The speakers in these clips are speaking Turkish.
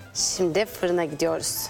Şimdi fırına gidiyoruz.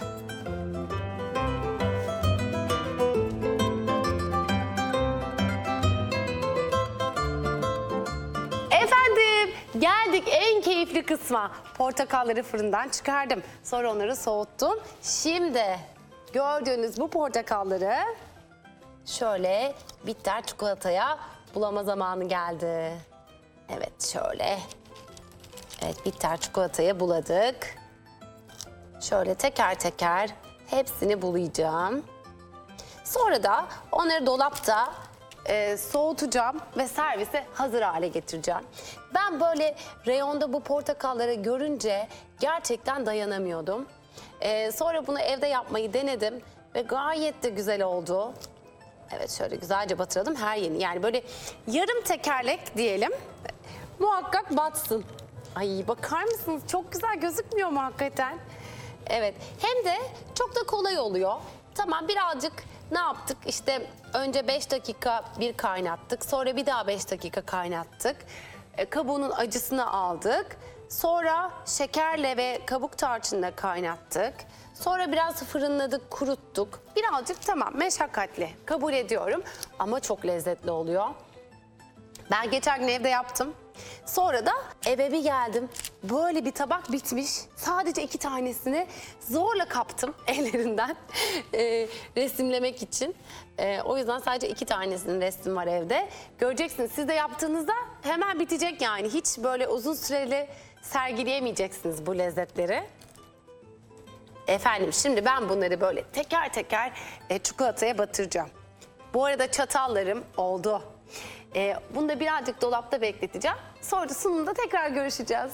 Efendim, geldik en keyifli kısma. Portakalları fırından çıkardım. Sonra onları soğuttum. Şimdi gördüğünüz bu portakalları şöyle bitter çikolataya bulama zamanı geldi. Evet, şöyle. Evet, bitter çikolataya buladık. Şöyle teker teker hepsini bulayacağım. Sonra da onları dolapta soğutacağım ve servise hazır hale getireceğim. Ben böyle reyonda bu portakalları görünce gerçekten dayanamıyordum. Sonra bunu evde yapmayı denedim ve gayet de güzel oldu. Evet, şöyle güzelce batıralım her yeni. Yani böyle yarım tekerlek diyelim. Muhakkak batsın. Ay, bakar mısınız? Çok güzel gözükmüyor mu hakikaten? Evet, hem de çok da kolay oluyor. Tamam, birazcık ne yaptık? İşte önce 5 dakika bir kaynattık. Sonra bir daha 5 dakika kaynattık. Kabuğunun acısını aldık. Sonra şekerle ve kabuk tarçınla kaynattık. Sonra biraz fırınladık, kuruttuk. Birazcık tamam, meşakkatli, kabul ediyorum. Ama çok lezzetli oluyor. Ben geçen gün evde yaptım. Sonra da eve bir geldim. Böyle bir tabak bitmiş. Sadece 2 tanesini zorla kaptım ellerinden resimlemek için. O yüzden sadece 2 tanesinin resmi var evde. Göreceksiniz, siz de yaptığınızda hemen bitecek yani. Hiç böyle uzun süreli sergileyemeyeceksiniz bu lezzetleri. Efendim, şimdi ben bunları böyle teker teker çikolataya batıracağım. Bu arada çatallarım oldu. Bunu da birazcık dolapta bekleteceğim. Sonra da sunumda tekrar görüşeceğiz.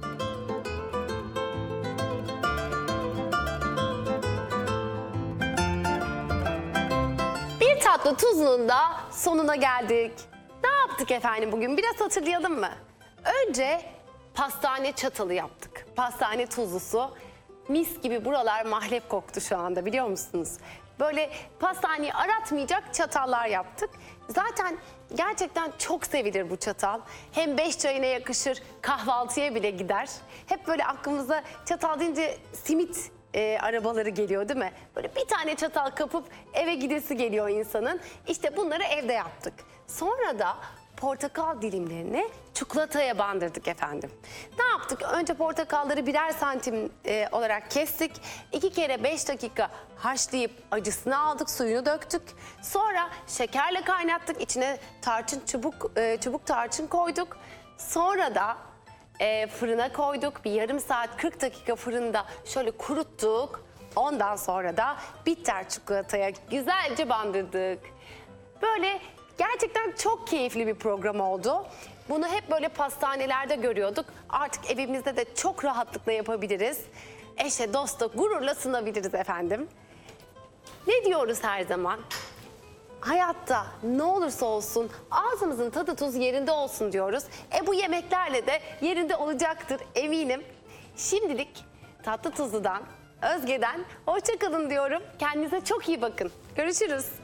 Bir tatlı tuzlunun da sonuna geldik. Ne yaptık efendim bugün? Biraz hatırlayalım mı? Önce pastane çatalı yaptık. Pastane tuzlusu. Mis gibi buralar mahlep koktu şu anda, biliyor musunuz? Böyle pastaneyi aratmayacak çatallar yaptık. Zaten gerçekten çok sevilir bu çatal. Hem 5 çayına yakışır, kahvaltıya bile gider. Hep böyle aklımıza çatal deyince simit arabaları geliyor değil mi? Böyle bir tane çatal kapıp eve gidesi geliyor insanın. İşte bunları evde yaptık. Sonra da portakal dilimlerini çikolataya bandırdık efendim. Ne yaptık? Önce portakalları birer santim olarak kestik. 2 kere 5 dakika haşlayıp acısını aldık, suyunu döktük. Sonra şekerle kaynattık. İçine tarçın çubuk tarçın koyduk. Sonra da fırına koyduk. Bir yarım saat 40 dakika fırında şöyle kuruttuk. Ondan sonra da bitter çikolataya güzelce bandırdık. Böyle gerçekten çok keyifli bir program oldu. Bunu hep böyle pastanelerde görüyorduk. Artık evimizde de çok rahatlıkla yapabiliriz. Eşe, dosta gururla sunabiliriz efendim. Ne diyoruz her zaman? Hayatta ne olursa olsun ağzımızın tadı tuzu yerinde olsun diyoruz. Bu yemeklerle de yerinde olacaktır eminim. Şimdilik Tatlı Tuzlu'dan, Özge'den hoşça kalın diyorum. Kendinize çok iyi bakın. Görüşürüz.